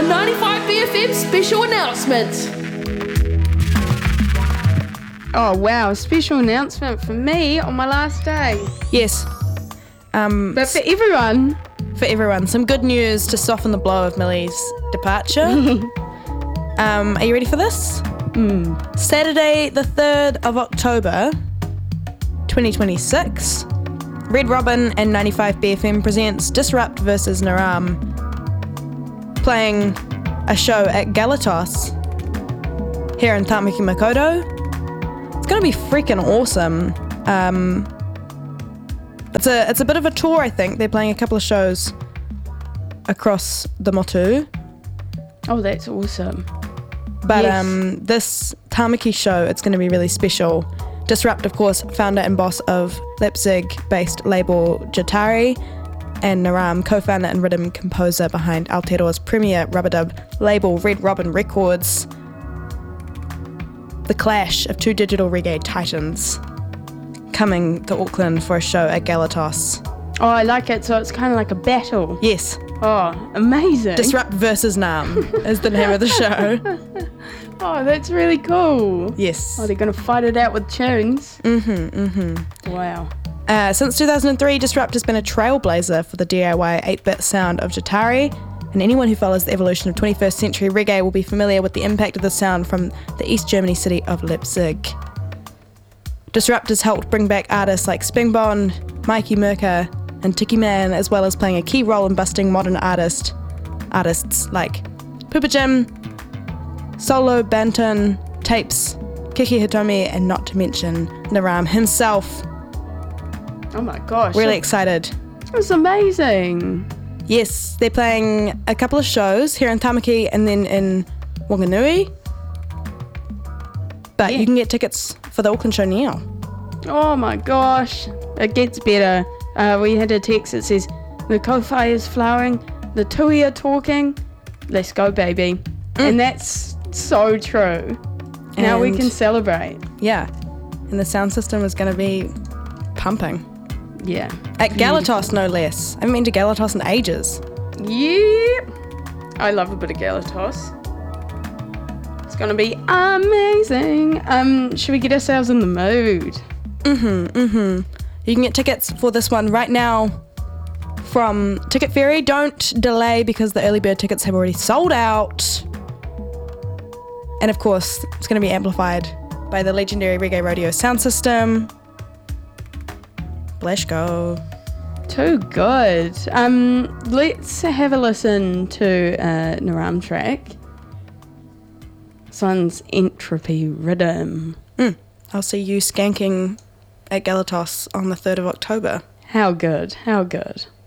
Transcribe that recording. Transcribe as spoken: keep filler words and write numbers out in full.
ninety-five B F M special announcement. Oh wow, special announcement for me on my last day. Yes. Um, But for everyone. for everyone, some good news to soften the blow of Millie's departure. um, are you ready for this? Mm. Saturday, the third of October, twenty twenty-six, Red Robin and ninety-five B F M presents Disrupt versus Naram, playing a show at Galatos here in Tamaki Makaurau. It's going to be freaking awesome. Um, it's a it's a bit of a tour, I think. They're playing a couple of shows across the Motu. Oh, that's awesome. But Yes. um, this Tamaki show, it's going to be really special. Disrupt, of course, founder and boss of Leipzig-based label Jatari, and Naram, co-founder and rhythm composer behind Aotearoa's premier rubber-dub label Red Robin Records. The clash of two digital reggae titans coming to Auckland for a show at Galatos. Oh, I like it. So it's kind of like a battle. Yes, Oh, amazing. Disrupt versus Nam is the name of the show. Oh, that's really cool. Yes. Oh, they're going to fight it out with tunes. Mm-hmm, mm-hmm. Wow. Uh, since two thousand three, Disrupt has been a trailblazer for the D I Y eight-bit sound of Jatari, and anyone who follows the evolution of twenty-first century reggae will be familiar with the impact of the sound from the East Germany city of Leipzig. Disrupt has helped bring back artists like Spingbond, Mikey Merker, and Tiki Man, as well as playing a key role in busting modern artist artists like Poopa Jim, Solo, Banton, Tapes, Kiki Hitomi, and not to mention Naram himself. Oh my gosh. Really excited. That's amazing. Yes, they're playing a couple of shows here in Tamaki and then in Wanganui. But Yeah. you can get tickets for the Auckland show now. Oh my gosh. It gets better. Uh, we had a text that says, the kowhai is flowering, the tui are talking, let's go baby. Mm. And that's so true. Now we And- can celebrate. Yeah. And the sound system is going to be pumping. Yeah. At Galatos, no less. I haven't been to Galatos in ages. Yep. I love a bit of Galatos. It's going to be amazing. Um, should we get ourselves in the mood? Mm-hmm, mm-hmm. You can get tickets for this one right now from Ticket Ferry. Don't delay because the early bird tickets have already sold out. And of course, it's going to be amplified by the legendary Reggae Rodeo sound system. Let's go. Too good. Um, let's have a listen to a Naram track. This one's Entropy Rhythm. Mm. I'll see you skanking at Galatos on the third of October. How good, how good.